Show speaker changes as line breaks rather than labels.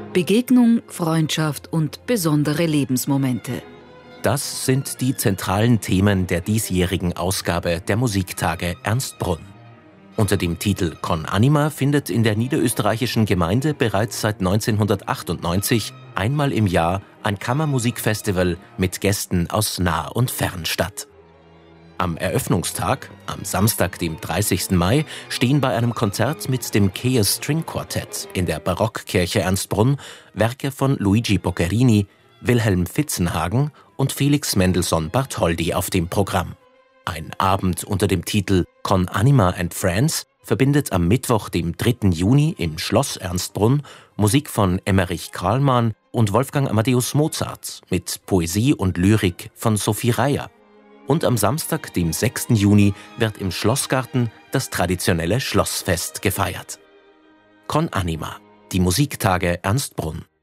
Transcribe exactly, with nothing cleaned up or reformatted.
Begegnung, Freundschaft und besondere Lebensmomente.
Das sind die zentralen Themen der diesjährigen Ausgabe der Musiktage Ernstbrunn. Unter dem Titel Con Anima findet in der niederösterreichischen Gemeinde bereits seit neunzehnhundertachtundneunzig einmal im Jahr ein Kammermusikfestival mit Gästen aus nah und fern statt. Am Eröffnungstag, am Samstag, dem dreißigsten Mai, stehen bei einem Konzert mit dem Chaos String Quartett in der Barockkirche Ernstbrunn Werke von Luigi Boccherini, Wilhelm Fitzenhagen und Felix Mendelssohn Bartholdy auf dem Programm. Ein Abend unter dem Titel Con Anima and Friends verbindet am Mittwoch, dem dritten Juni im Schloss Ernstbrunn Musik von Emmerich Kralman und Wolfgang Amadeus Mozart mit Poesie und Lyrik von Sophie Reyer. Und am Samstag, dem sechsten Juni, wird im Schlossgarten das traditionelle Schlossfest gefeiert. Con Anima, die Musiktage Ernstbrunn.